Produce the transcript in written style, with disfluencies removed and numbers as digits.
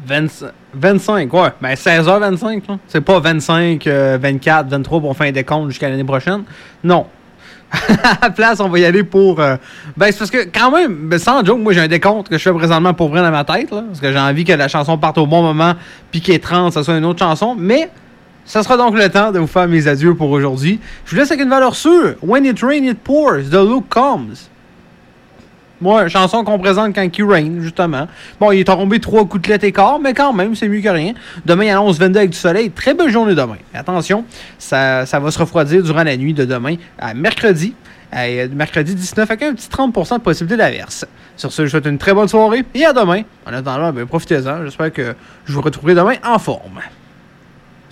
25, ouais. Ben 16h25, là. C'est pas 25, 24, 23 pour fin des comptes jusqu'à l'année prochaine. Non. À la place, on va y aller pour... ben, c'est parce que, quand même, sans joke, moi, j'ai un décompte que je fais présentement pour vrai dans ma tête, là, parce que j'ai envie que la chanson parte au bon moment, puis qu'elle est 30, ça soit une autre chanson, mais ça sera donc le temps de vous faire mes adieux pour aujourd'hui. Je vous laisse avec une valeur sûre. When it rains, it pours. The look comes. Moi, chanson qu'on présente quand il rain, justement. Bon, il est tombé 3 coups et quart, mais quand même, c'est mieux que rien. Demain, il annonce 22 avec du soleil. Très belle journée demain. Attention, ça va se refroidir durant la nuit de demain à mercredi. Mercredi 19 avec un petit 30% de possibilité d'averse. Sur ce, je vous souhaite une très bonne soirée et à demain. En attendant, ben, profitez-en. J'espère que je vous retrouverai demain en forme.